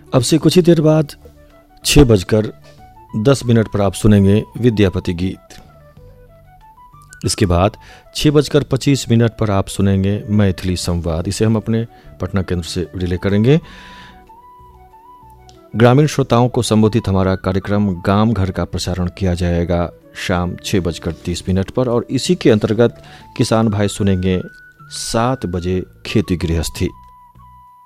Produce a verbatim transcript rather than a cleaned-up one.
अब से कुछ ही देर बाद छः बजकर दस मिनट पर आप सुनेंगे विद्यापति गीत। इसके बाद छः बजकर पच्चीस मिनट पर आप सुनेंगे मैथिली संवाद। इसे हम अपने पटना केंद्र से रिले करेंगे। ग्रामीण श्रोताओं को संबोधित हमारा कार्यक्रम गांव घर का प्रसारण किया जाएगा शाम छः बजकर तीस मिनट पर, और इसी के अंतर्गत किसान भाई सुनेंगे सात बजे खेती गृहस्थी।